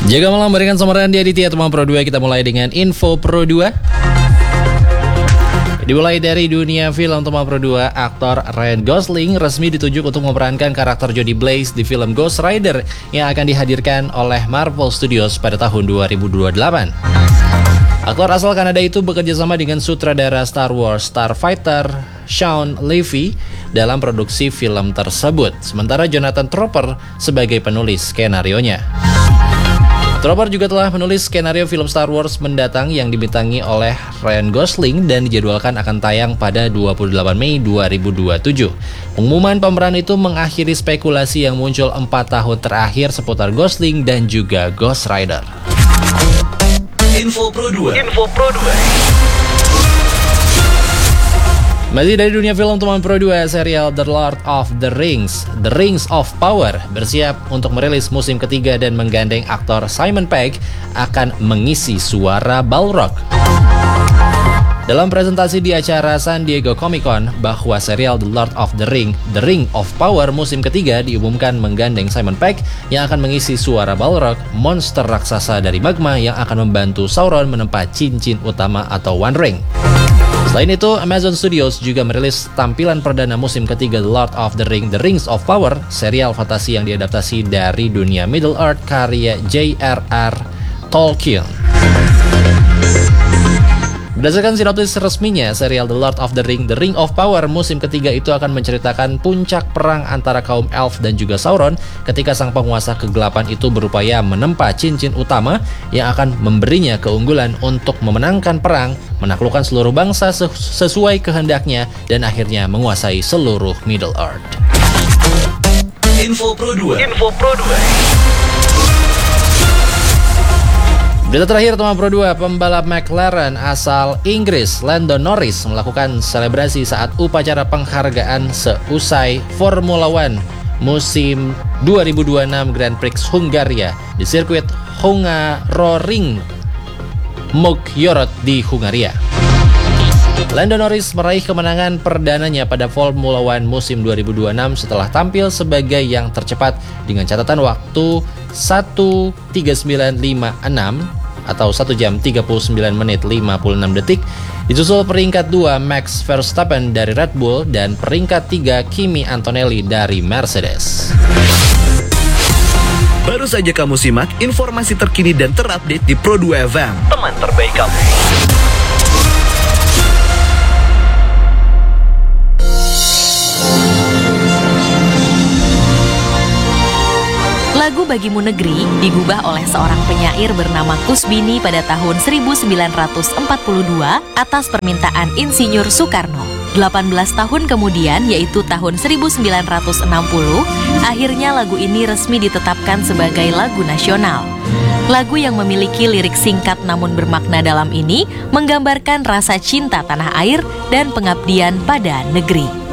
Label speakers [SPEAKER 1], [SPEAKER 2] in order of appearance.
[SPEAKER 1] Jaga malam berikan samaran di Aditya teman Pro 2. Kita mulai dengan info Pro 2. Dimulai dari dunia film teman Pro 2, aktor Ryan Gosling resmi ditunjuk untuk memerankan karakter Jody Blaze di film Ghost Rider yang akan dihadirkan oleh Marvel Studios pada tahun 2028. Aktor asal Kanada itu bekerja sama dengan sutradara Star Wars Starfighter Shawn Levy dalam produksi film tersebut, sementara Jonathan Tropper sebagai penulis skenarionya. Tropper juga telah menulis skenario film Star Wars mendatang yang dibintangi oleh Ryan Gosling dan dijadwalkan akan tayang pada 28 Mei 2027. Pengumuman pemeran itu mengakhiri spekulasi yang muncul 4 tahun terakhir seputar Gosling dan juga Ghost Rider.
[SPEAKER 2] Info Pro 2.
[SPEAKER 1] Masih dari dunia film teman Pro 2, serial The Lord of the Rings, The Rings of Power bersiap untuk merilis musim ketiga dan menggandeng aktor Simon Pegg akan mengisi suara Balrog. Dalam presentasi di acara San Diego Comic-Con bahwa serial The Lord of the Ring, The Ring of Power musim ketiga diumumkan menggandeng Simon Pegg yang akan mengisi suara Balrog, monster raksasa dari magma yang akan membantu Sauron menempa cincin utama atau One Ring. Selain itu, Amazon Studios juga merilis tampilan perdana musim ketiga The Lord of the Ring, The Rings of Power, serial fantasi yang diadaptasi dari dunia Middle-earth karya J.R.R. Tolkien. Berdasarkan sinopsis resminya, serial The Lord of the Ring, The Ring of Power musim ketiga itu akan menceritakan puncak perang antara kaum elf dan juga Sauron ketika sang penguasa kegelapan itu berupaya menempa cincin utama yang akan memberinya keunggulan untuk memenangkan perang, menaklukkan seluruh bangsa sesuai kehendaknya, dan akhirnya menguasai seluruh Middle-earth.
[SPEAKER 2] Info Pro 2.
[SPEAKER 1] Berita terakhir teman Pro 2, pembalap McLaren asal Inggris Lando Norris melakukan selebrasi saat upacara penghargaan seusai Formula One musim 2026 Grand Prix Hungaria di sirkuit Hungaroring Magyarország di Hungaria. Lando Norris meraih kemenangan perdananya pada Formula One musim 2026 setelah tampil sebagai yang tercepat dengan catatan waktu 1:39.56 atau 1 jam 39 menit 56 detik, disusul peringkat 2 Max Verstappen dari Red Bull dan peringkat 3 Kimi Antonelli dari Mercedes.
[SPEAKER 2] Baru saja kamu simak informasi terkini dan terupdate di Pro 2 FM, teman terbaik kamu.
[SPEAKER 3] Lagu Bagimu Negeri digubah oleh seorang penyair bernama Kusbini pada tahun 1942 atas permintaan Insinyur Soekarno. 18 tahun kemudian, yaitu tahun 1960, akhirnya lagu ini resmi ditetapkan sebagai lagu nasional. Lagu yang memiliki lirik singkat namun bermakna dalam ini menggambarkan rasa cinta tanah air dan pengabdian pada negeri.